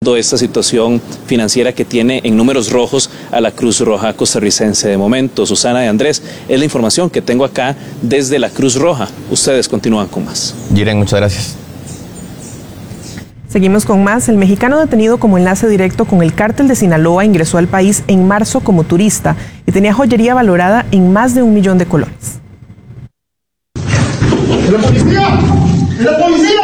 dado esta situación financiera que tiene en números rojos a la Cruz Roja costarricense de momento. Susana y Andrés, es la información que tengo acá desde la Cruz Roja. Ustedes continúan con más. Jiren, muchas gracias. Seguimos con más. El mexicano detenido como enlace directo con el cártel de Sinaloa ingresó al país en marzo como turista y tenía joyería valorada en más de $1 millón de colones. ¡La policía! ¡La policía!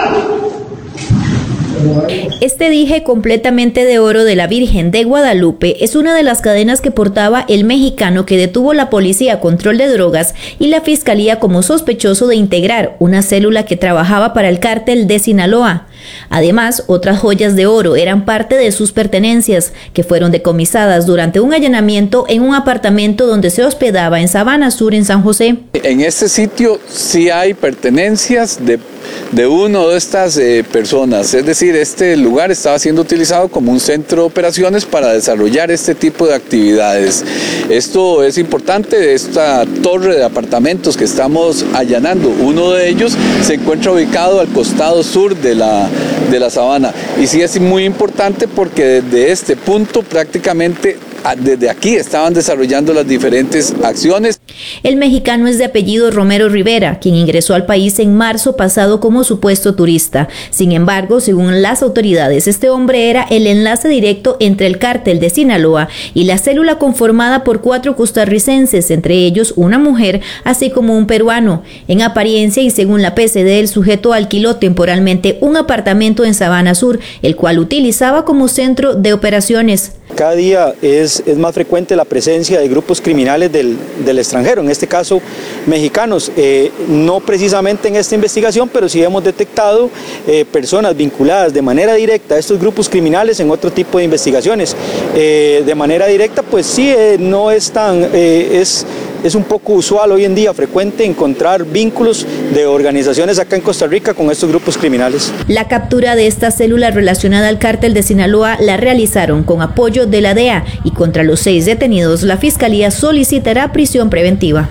Este dije completamente de oro de la Virgen de Guadalupe es una de las cadenas que portaba el mexicano que detuvo la Policía Control de Drogas y la Fiscalía como sospechoso de integrar una célula que trabajaba para el cártel de Sinaloa. Además, otras joyas de oro eran parte de sus pertenencias, que fueron decomisadas durante un allanamiento en un apartamento donde se hospedaba en Sabana Sur, en San José. En este sitio sí hay pertenencias de una de estas personas, es decir, este lugar estaba siendo utilizado como un centro de operaciones para desarrollar este tipo de actividades. Esto es importante, esta torre de apartamentos que estamos allanando, uno de ellos se encuentra ubicado al costado sur de la Sabana, y sí es muy importante porque desde este punto prácticamente desde aquí estaban desarrollando las diferentes acciones. El mexicano es de apellido Romero Rivera, quien ingresó al país en marzo pasado como supuesto turista. Sin embargo, según las autoridades, este hombre era el enlace directo entre el cártel de Sinaloa y la célula conformada por 4 costarricenses, entre ellos una mujer, así como un peruano. En apariencia y según la PCD, el sujeto alquiló temporalmente un apartamento en Sabana Sur, el cual utilizaba como centro de operaciones. Cada día es más frecuente la presencia de grupos criminales del extranjero, en este caso mexicanos, no precisamente en esta investigación, pero sí hemos detectado personas vinculadas de manera directa a estos grupos criminales en otro tipo de investigaciones. De manera directa, pues sí, no es tan... Es un poco usual hoy en día, frecuente encontrar vínculos de organizaciones acá en Costa Rica con estos grupos criminales. La captura de esta célula relacionada al cártel de Sinaloa la realizaron con apoyo de la DEA y contra los 6 detenidos la Fiscalía solicitará prisión preventiva.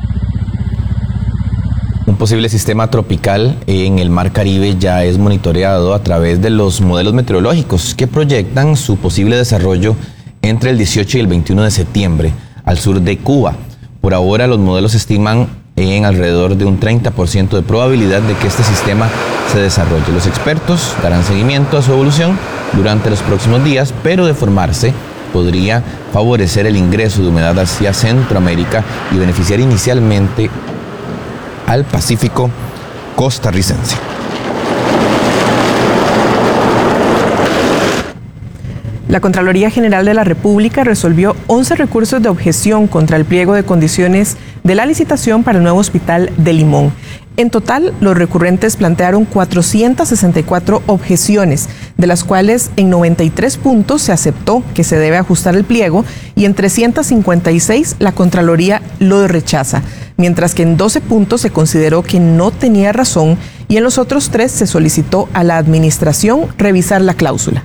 Un posible sistema tropical en el Mar Caribe ya es monitoreado a través de los modelos meteorológicos que proyectan su posible desarrollo entre el 18 y el 21 de septiembre al sur de Cuba. Por ahora los modelos estiman en alrededor de un 30% de probabilidad de que este sistema se desarrolle. Los expertos darán seguimiento a su evolución durante los próximos días, pero de formarse podría favorecer el ingreso de humedad hacia Centroamérica y beneficiar inicialmente al Pacífico costarricense. La Contraloría General de la República resolvió 11 recursos de objeción contra el pliego de condiciones de la licitación para el nuevo hospital de Limón. En total, los recurrentes plantearon 464 objeciones, de las cuales en 93 puntos se aceptó que se debe ajustar el pliego y en 356 la Contraloría lo rechaza, mientras que en 12 puntos se consideró que no tenía razón y en los otros 3 se solicitó a la Administración revisar la cláusula.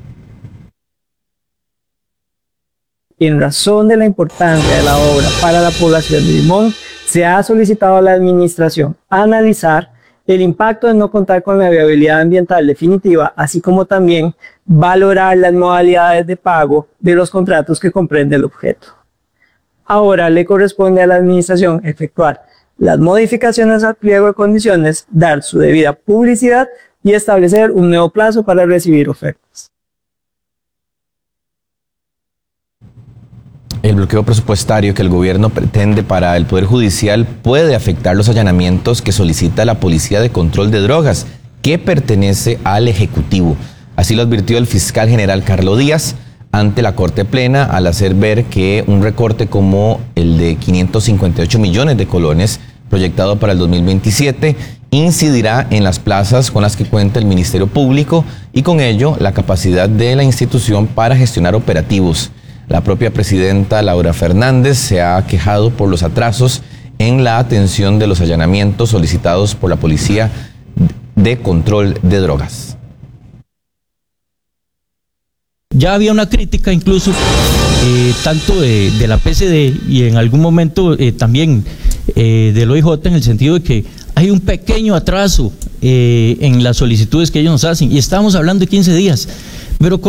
En razón de la importancia de la obra para la población de Limón, se ha solicitado a la Administración analizar el impacto de no contar con la viabilidad ambiental definitiva, así como también valorar las modalidades de pago de los contratos que comprende el objeto. Ahora le corresponde a la Administración efectuar las modificaciones al pliego de condiciones, dar su debida publicidad y establecer un nuevo plazo para recibir ofertas. El bloqueo presupuestario que el gobierno pretende para el Poder Judicial puede afectar los allanamientos que solicita la Policía de Control de Drogas, que pertenece al Ejecutivo. Así lo advirtió el fiscal general Carlos Díaz ante la Corte Plena al hacer ver que un recorte como el de 558 millones de colones proyectado para el 2027 incidirá en las plazas con las que cuenta el Ministerio Público y con ello la capacidad de la institución para gestionar operativos. La propia presidenta Laura Fernández se ha quejado por los atrasos en la atención de los allanamientos solicitados por la Policía de Control de Drogas. Ya había una crítica incluso tanto de la PCD y en algún momento también del OIJ, en el sentido de que hay un pequeño atraso en las solicitudes que ellos nos hacen y estamos hablando de 15 días, pero